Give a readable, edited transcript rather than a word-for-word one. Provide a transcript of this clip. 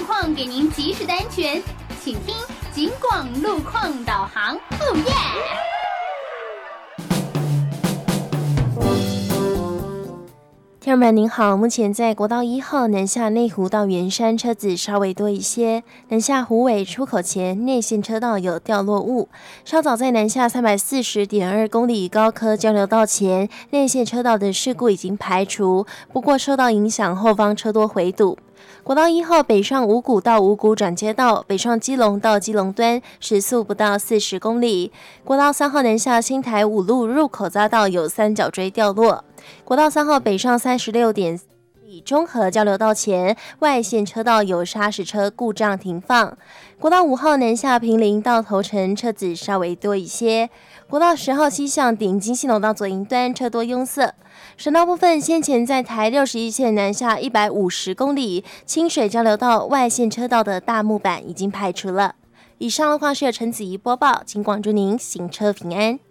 况给您及时的安全，请听警广路况导航。哦耶！ 听众们您好，目前在国道1号南下内湖到圆山车子稍微多一些，南下虎尾出口前内线车道有掉落物。稍早在南下340.2公里高科交流道前内线车道的事故已经排除，不过受到影响后方车多回堵。国道1号北上五股到五股转接道，北上基隆到基隆端时速不到40公里。国道3号南下新台五路入口匝道有三角锥掉落。国道3号北上36.4里中和交流道前外线车道有砂石车故障停放。国道5号南下坪林到头城车子稍微多一些。国道10号西向顶金系统道左营端车多拥塞。省道部分，先前在台61线南下150公里清水交流道外线车道的大木板已经排除了。以上路况是由陈子怡播报，请广祝您行车平安。